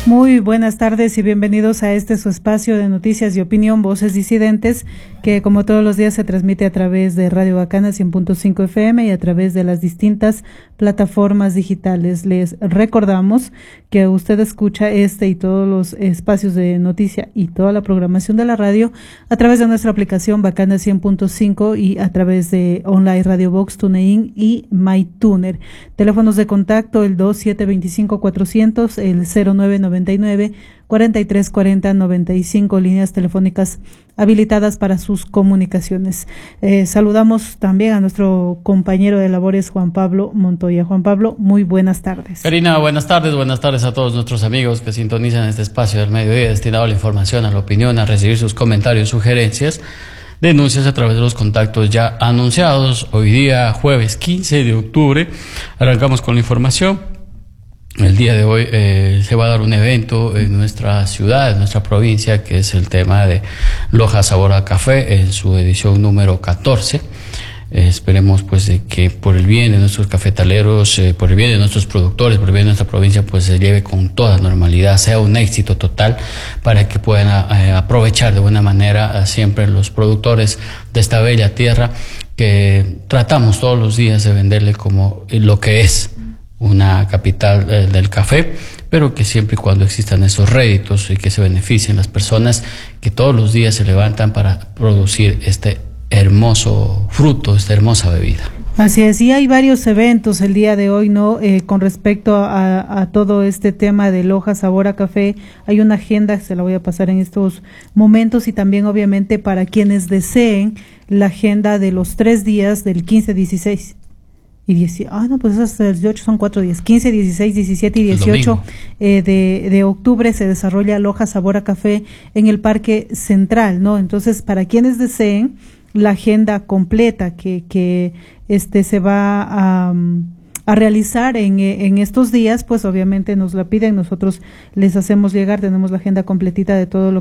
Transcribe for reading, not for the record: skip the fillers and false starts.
Muy buenas tardes y bienvenidos a este su espacio de noticias y opinión, Voces Disidentes, que como todos los días se transmite a través de Radio Bacana 100.5 FM y a través de las distintas plataformas digitales. Les recordamos que usted escucha este y todos los espacios de noticia y toda la programación de la radio a través de nuestra aplicación Bacana 100.5 y a través de Online Radio Box, TuneIn y MyTuner. Teléfonos de contacto el 2725-400, el 0999-4340-95, líneas telefónicas habilitadas para sus comunicaciones. Saludamos también a nuestro compañero de labores, Juan Pablo Montoya. Juan Pablo, muy buenas tardes. Karina, buenas tardes a todos nuestros amigos que sintonizan este espacio del mediodía destinado a la información, a la opinión, a recibir sus comentarios, sugerencias, denuncias a través de los contactos ya anunciados. Hoy día, jueves 15 de octubre, arrancamos con la información. El día de hoy se va a dar un evento en nuestra ciudad, en nuestra provincia, que es el tema de Loja Sabor a Café en su edición número 14. Esperemos pues de que por el bien de nuestros cafetaleros, por el bien de nuestros productores, por el bien de nuestra provincia, pues se lleve con toda normalidad, sea un éxito total para que puedan aprovechar de buena manera siempre los productores de esta bella tierra que tratamos todos los días de venderle como lo que es una capital del café, pero que siempre y cuando existan esos réditos y que se beneficien las personas que todos los días se levantan para producir este hermoso fruto, esta hermosa bebida. Así es, y hay varios eventos el día de hoy, ¿no? Con respecto a todo este tema de Loja Sabor a Café, hay una agenda, se la voy a pasar en estos momentos, y también obviamente para quienes deseen la agenda de los 3 días del 15, 16 y 10, pues hasta el 18 son 4 días, 15, 16, 17 y 18 de octubre se desarrolla Loja Sabor a Café en el Parque Central, ¿no? Entonces, para quienes deseen la agenda completa que se va a realizar en estos días, pues obviamente nos la piden, nosotros les hacemos llegar, tenemos la agenda completita de todo lo